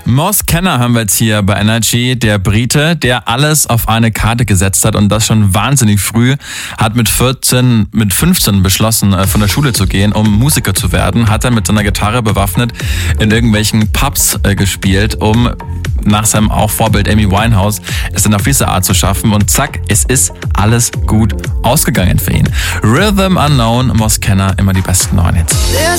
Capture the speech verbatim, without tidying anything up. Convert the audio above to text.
Mos Kenner haben wir jetzt hier bei Energy, der Brite, der alles auf eine Karte gesetzt hat und das schon wahnsinnig früh, hat mit vierzehn, mit fünfzehn beschlossen, von der Schule zu gehen, um Musiker zu werden, hat dann mit seiner Gitarre bewaffnet in irgendwelchen Pubs äh, gespielt, um nach seinem auch Vorbild Amy Winehouse es dann auf diese Art zu schaffen und zack, es ist alles gut ausgegangen für ihn. Rhythm Unknown, Mos Kenner, immer die besten neuen Hits.